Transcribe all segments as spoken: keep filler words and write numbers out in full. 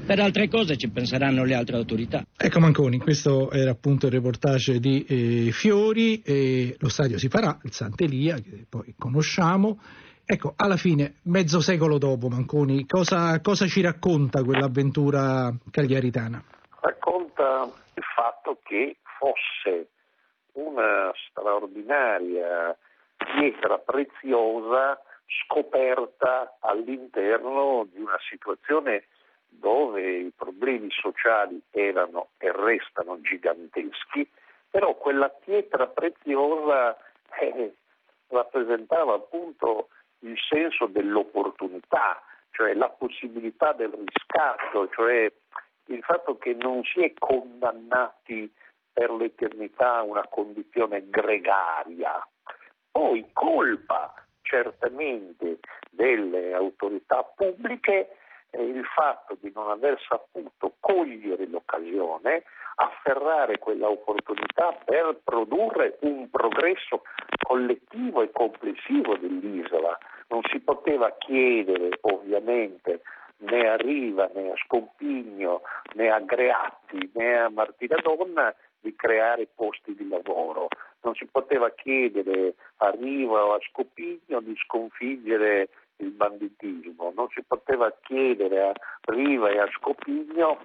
Per altre cose ci penseranno le altre autorità. Ecco Manconi, questo era appunto il reportage di eh, Fiori, e lo stadio si farà, il Sant'Elia, che poi conosciamo. Ecco, alla fine, mezzo secolo dopo, Manconi, cosa, cosa ci racconta quell'avventura cagliaritana? Racconta il fatto che fosse una straordinaria pietra preziosa scoperta all'interno di una situazione dove i problemi sociali erano e restano giganteschi, però quella pietra preziosa eh, rappresentava appunto il senso dell'opportunità, cioè la possibilità del riscatto, cioè il fatto che non si è condannati per l'eternità a una condizione gregaria. Poi colpa certamente delle autorità pubbliche eh, il fatto di non aver saputo cogliere l'occasione, afferrare quella opportunità per produrre un progresso collettivo e complessivo dell'isola. Non si poteva chiedere ovviamente né a Riva, né a Scompigno, né a Greatti, né a Martinadonna di creare posti di lavoro. Non si poteva chiedere a Riva o a Scopigno di sconfiggere il banditismo, non si poteva chiedere a Riva e a Scopigno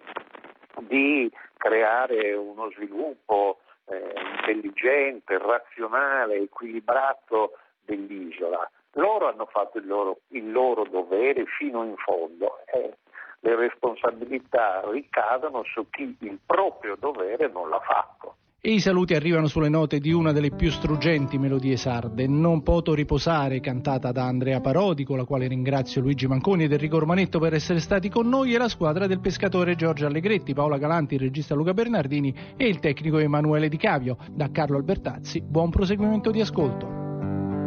di creare uno sviluppo eh, intelligente, razionale, equilibrato dell'isola. Loro hanno fatto il loro, il loro dovere fino in fondo e le responsabilità ricadono su chi il proprio dovere non l'ha fatto. E i saluti arrivano sulle note di una delle più struggenti melodie sarde, Non poto riposare, cantata da Andrea Parodi, con la quale ringrazio Luigi Manconi ed Enrico Romanetto per essere stati con noi, e la squadra del pescatore Giorgio Allegretti, Paola Galanti, il regista Luca Bernardini e il tecnico Emanuele Di Cavio. Da Carlo Albertazzi, buon proseguimento di ascolto.